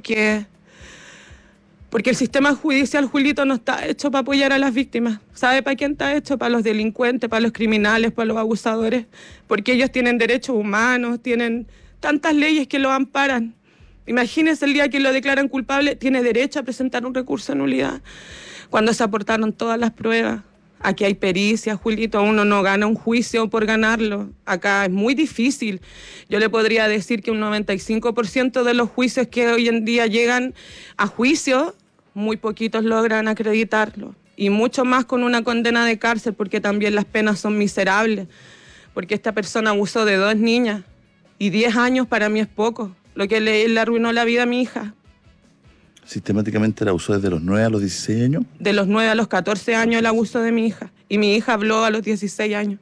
porque el sistema judicial, Julito, no está hecho para apoyar a las víctimas. ¿Sabe para quién está hecho? Para los delincuentes, para los criminales, para los abusadores, porque ellos tienen derechos humanos, tienen tantas leyes que lo amparan. Imagínese el día que lo declaran culpable, tiene derecho a presentar un recurso de nulidad. Cuando se aportaron todas las pruebas, aquí hay pericia, Julito, uno no gana un juicio por ganarlo. Acá es muy difícil. Yo le podría decir que un 95% de los juicios que hoy en día llegan a juicio, muy poquitos logran acreditarlo. Y mucho más con una condena de cárcel, porque también las penas son miserables. Porque esta persona abusó de 2 niñas. Y 10 años para mí es poco. Lo que le arruinó la vida a mi hija. ¿Sistemáticamente la abusó desde los 9 a los 16 años? De los 9 a los 14 años el abuso de mi hija. Y mi hija habló a los 16 años.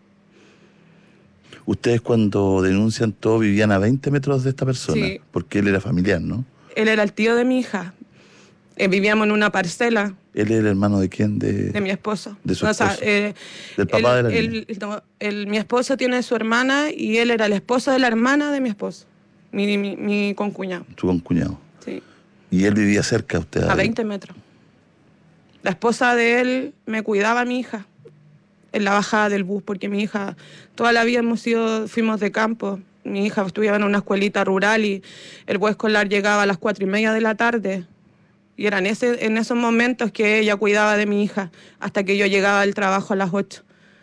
Ustedes cuando denuncian todo vivían a 20 metros de esta persona, sí. Porque él era familiar, ¿no? Él era el tío de mi hija. Vivíamos en una parcela. ¿Él era el hermano de quién? De mi esposo. De su esposo. Del papá de la niña. Mi esposo tiene su hermana y él era el esposo de la hermana de mi esposo. Mi concuñado. Su concuñado. Sí. ¿Y él vivía cerca de usted? A 20 metros. La esposa de él me cuidaba a mi hija en la bajada del bus, porque mi hija, toda la vida fuimos de campo. Mi hija estudiaba en una escuelita rural y el bus escolar llegaba a las 4:30 de la tarde. Y eran en esos momentos que ella cuidaba de mi hija, hasta que yo llegaba al trabajo a las 8.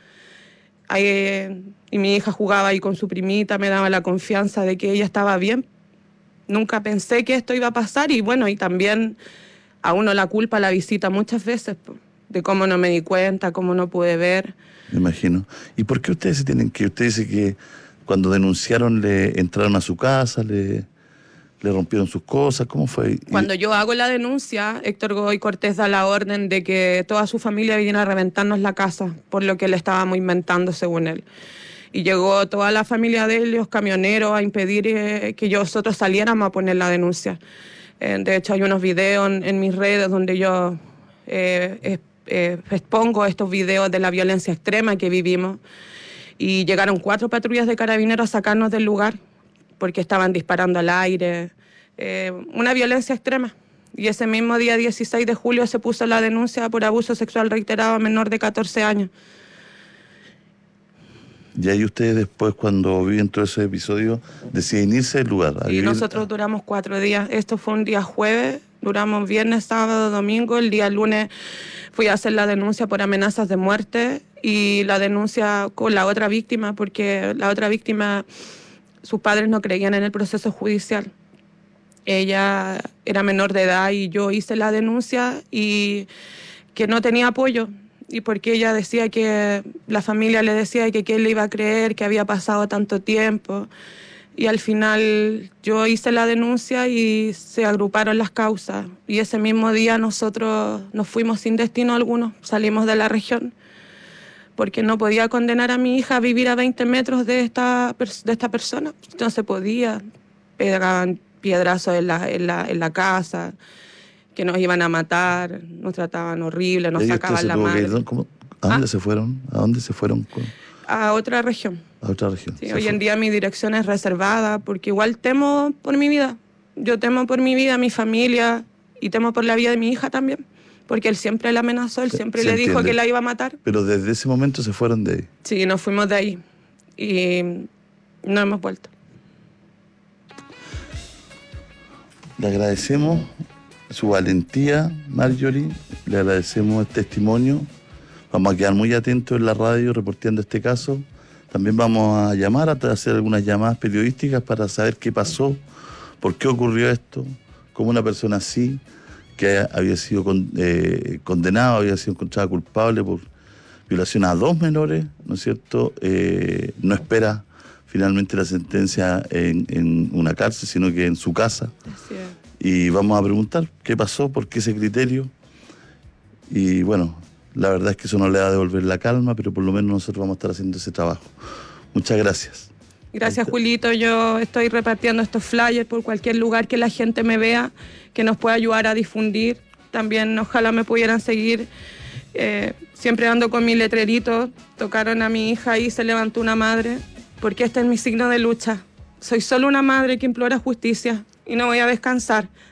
Y mi hija jugaba ahí con su primita, me daba la confianza de que ella estaba bien. Nunca pensé que esto iba a pasar y bueno, y también a uno la culpa la visita muchas veces, de cómo no me di cuenta, cómo no pude ver. Me imagino. ¿Y por qué ustedes se tienen que...? Usted dice que cuando denunciaron le entraron a su casa, le rompieron sus cosas, ¿cómo fue? Cuando yo hago la denuncia, Héctor Godoy Cortés da la orden de que toda su familia viniera a reventarnos la casa, por lo que le estábamos inventando según él. Y llegó toda la familia de él, los camioneros, a impedir que nosotros saliéramos a poner la denuncia. De hecho, hay unos videos en mis redes donde yo expongo estos videos de la violencia extrema que vivimos. Y llegaron 4 patrullas de carabineros a sacarnos del lugar, porque estaban disparando al aire, una violencia extrema. Y ese mismo día, 16 de julio, se puso la denuncia por abuso sexual reiterado a menor de 14 años. Y ahí ustedes después, cuando viven todo ese episodio, deciden irse del lugar. Y nosotros duramos 4 días. Esto fue un día jueves, duramos viernes, sábado, domingo. El día lunes fui a hacer la denuncia por amenazas de muerte y la denuncia con la otra víctima, porque la otra víctima... Sus padres no creían en el proceso judicial. Ella era menor de edad y yo hice la denuncia y que no tenía apoyo. Y porque ella decía que la familia le decía que quién le iba a creer, que había pasado tanto tiempo. Y al final yo hice la denuncia y se agruparon las causas. Y ese mismo día nosotros nos fuimos sin destino alguno, salimos de la región, porque no podía condenar a mi hija a vivir a 20 metros de esta persona. No se podía. Pegaban piedrazos en la casa, que nos iban a matar, nos trataban horrible, nos sacaban la madre. ¿A dónde se fueron? ¿A dónde se fueron? A otra región. A otra región. Sí, hoy en día mi dirección es reservada, porque igual temo por mi vida. Yo temo por mi vida, mi familia, y temo por la vida de mi hija también. Porque él siempre la amenazó, él siempre le dijo que la iba a matar. Pero desde ese momento se fueron de ahí. Sí, nos fuimos de ahí. Y no hemos vuelto. Le agradecemos su valentía, Marjorie. Le agradecemos el testimonio. Vamos a quedar muy atentos en la radio reporteando este caso. También vamos a llamar, a hacer algunas llamadas periodísticas para saber qué pasó, por qué ocurrió esto, cómo una persona así, que había sido condenado, había sido encontrada culpable por violación a 2 menores, ¿no es cierto?, no espera finalmente la sentencia en una cárcel, sino que en su casa. Así es. Y vamos a preguntar qué pasó, por qué ese criterio. Y bueno, la verdad es que eso no le va a devolver la calma, pero por lo menos nosotros vamos a estar haciendo ese trabajo. Muchas gracias. Gracias, Julito. Yo estoy repartiendo estos flyers por cualquier lugar que la gente me vea, que nos pueda ayudar a difundir. También ojalá me pudieran seguir. Siempre ando con mi letrerito. Tocaron a mi hija y se levantó una madre, porque este es mi signo de lucha. Soy solo una madre que implora justicia y no voy a descansar